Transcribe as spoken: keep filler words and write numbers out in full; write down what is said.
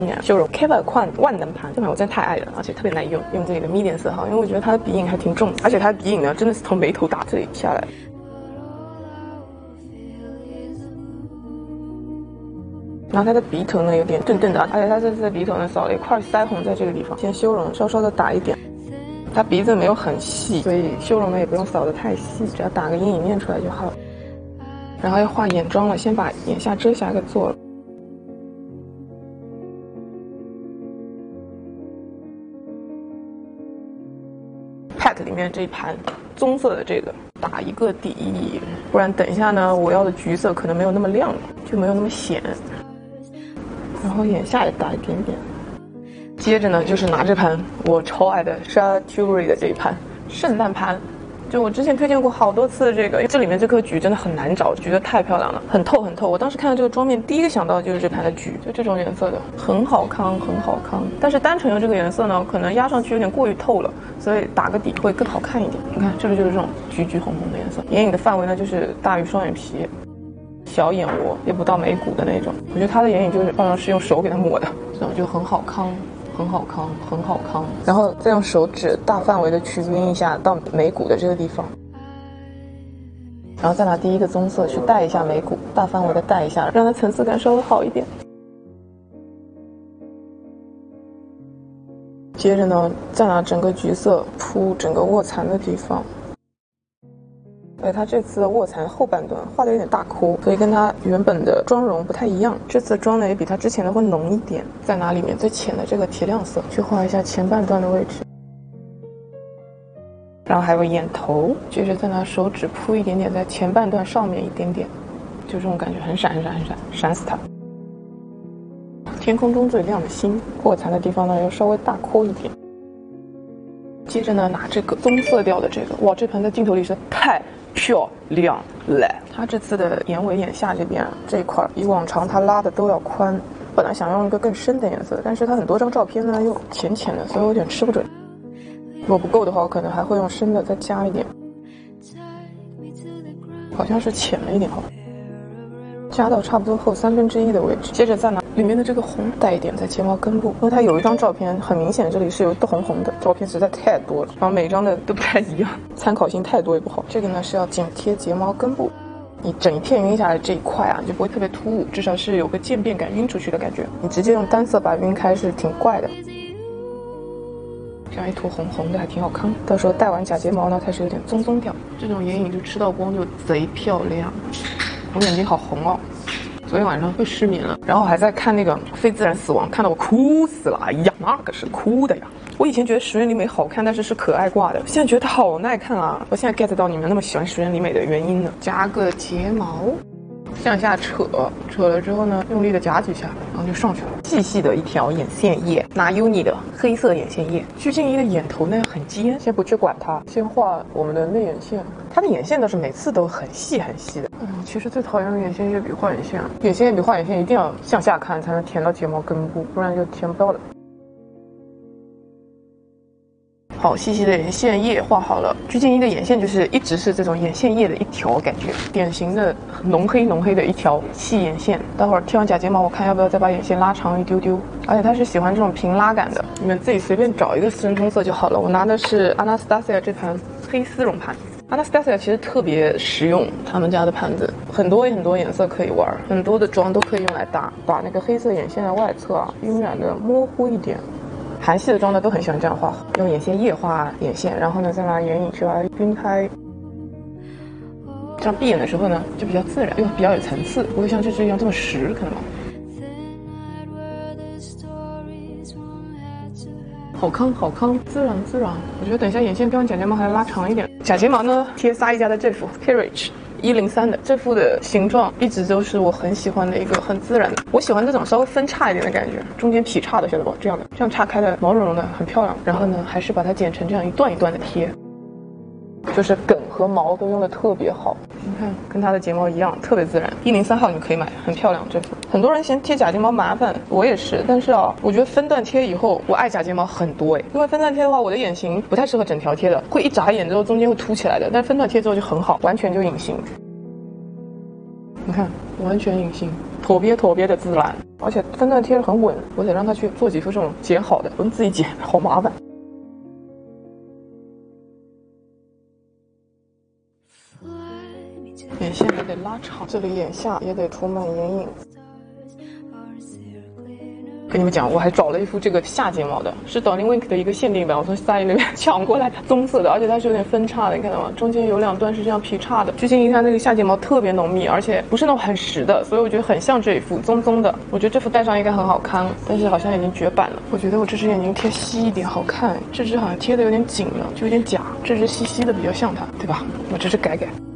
修容 Keva 款万能盘，这盘我真的太爱了，而且特别耐用，用这个 medium 色号，因为我觉得它的鼻影还挺重的，而且它的鼻影呢真的是从眉头打这里下来。然后它的鼻头呢有点钝钝的，而且它这次的鼻头呢扫了一块腮红在这个地方，先修容稍稍的打一点。它鼻子没有很细，所以修容呢也不用扫得太细，只要打个阴影面出来就好了。然后要画眼妆了，先把眼下遮瑕给做了。Pat 里面这一盘棕色的这个打一个底，不然等一下呢我要的橘色可能没有那么亮了，就没有那么显。然后眼下也打一点点。接着呢就是拿这盘我超爱的 Charlotte Tilbury 的这一盘圣诞盘，就我之前推荐过好多次的这个，因为这里面这颗橘真的很难找，橘的太漂亮了，很透很透。我当时看到这个妆面，第一个想到的就是这盘的橘，就这种颜色的，很好看，很好看。但是单纯用这个颜色呢，可能压上去有点过于透了，所以打个底会更好看一点。你看，这个就是这种橘橘红红的颜色。眼影的范围呢，就是大于双眼皮，小眼窝，也不到眉骨的那种。我觉得它的眼影就是好像是用手给它抹的，这种就很好看。很好看，很好看，然后再用手指大范围的去晕一下到眉骨的这个地方，然后再拿第一个棕色去带一下眉骨，大范围的带一下，让它层次感稍微好一点。接着呢，再拿整个橘色铺整个卧蚕的地方。哎，它这次的卧蚕后半段画的有点大窟，所以跟它原本的妆容不太一样。这次的妆呢也比它之前的会浓一点，再拿里面最浅的这个提亮色去画一下前半段的位置，然后还有眼头，接着再拿手指铺一点点在前半段上面一点点，就这种感觉很闪很闪很闪，闪死它。天空中最亮的星，卧蚕的地方呢要稍微大窟一点。接着呢拿这个棕色调的这个，哇，这盘在镜头里是太漂亮了！它这次的眼尾眼下这边这一块，比往常它拉的都要宽。本来想用一个更深的颜色，但是它很多张照片呢又浅浅的，所以我有点吃不准。如果不够的话，我可能还会用深的再加一点。好像是浅了一点哈，加到差不多后三分之一的位置。接着再拿里面的这个红带一点在睫毛根部，因为它有一张照片很明显这里是有都红红的，照片实在太多了，然后每一张的都不太一样，参考性太多也不好。这个呢是要紧贴睫毛根部，你整一片晕下来这一块啊就不会特别突兀，至少是有个渐变感，晕出去的感觉。你直接用单色把晕开是挺怪的。这样一坨红红的还挺好看，到时候戴完假睫毛呢开始有点棕棕调，这种眼影就吃到光就贼漂亮。我眼睛好红哦，昨天晚上又失眠了，然后还在看那个非自然死亡，看到我哭死了。哎呀，那个是哭的呀！我以前觉得石原里美好看，但是是可爱挂的，现在觉得它好耐看啊！我现在 get 到你们那么喜欢石原里美的原因了。加个睫毛，向下扯，扯了之后呢，用力的夹几下，然后就上去了。细细的一条眼线液，拿 Uni 的黑色眼线液。鞠婧祎的眼头呢很尖，先不去管它，先画我们的内眼线。她的眼线倒是每次都很细很细的。嗯，其实最讨厌的眼线液比画眼线，眼线液比画眼线一定要向下看才能填到睫毛根部，不然就填不到了。好，细细的眼线液画好了。鞠婧祎的眼线就是一直是这种眼线液的一条感觉，典型的浓黑浓黑的一条细眼线。待会儿贴完假睫毛，我看要不要再把眼线拉长一丢丢。而且他是喜欢这种平拉感的，你们自己随便找一个深棕色就好了。我拿的是 Anastasia 这盘黑丝绒盘。Anastasia 其实特别实用，他们家的盘子很多很多颜色可以玩，很多的妆都可以用来搭，把那个黑色眼线的外侧啊晕染的模糊一点。韩系的妆呢都很喜欢这样画，用眼线液画眼线，然后呢再拿眼影去把它晕开，这样闭眼的时候呢就比较自然，又比较有层次，不会像这支一样这么实，看到吗？好看好看，自然自然。我觉得等一下眼线标完假睫毛还要拉长一点。假睫毛呢贴撒一家的这副 Carriage一零三的这副的形状一直都是我很喜欢的一个很自然的，我喜欢这种稍微分叉一点的感觉，中间劈叉的，晓得不？这样的，这样叉开的毛茸茸的很漂亮。然后呢，还是把它剪成这样一段一段的贴，就是梗和毛都用的特别好。你看，跟它的睫毛一样，特别自然。一零三号你可以买，很漂亮。这副很多人嫌贴假睫毛麻烦，我也是，但是啊，我觉得分段贴以后，我爱假睫毛很多哎。因为分段贴的话，我的眼型不太适合整条贴的，会一眨眼之后中间会凸起来的，但分段贴之后就很好，完全就隐形。你看，完全隐形，妥别妥别的自然。 而且分段贴的很稳，我得让他去做几副这种剪好的，不用自己剪，好麻烦。眼线还得拉长，这里眼下也得涂满眼影。跟你们讲，我还找了一副这个下睫毛的，是 Dorling Wink 的一个限定版，我从 Style 里面抢过来的，棕色的，而且它是有点分叉的，你看到吗？中间有两段是这样劈叉的。巨星一它那个下睫毛特别浓密，而且不是那种很实的，所以我觉得很像这一副棕棕的。我觉得这副戴上应该很好看，但是好像已经绝版了。我觉得我这只眼睛贴细一点好看，这只好像贴的有点紧了，就有点假，这只细细的比较像它，对吧？我这只改改。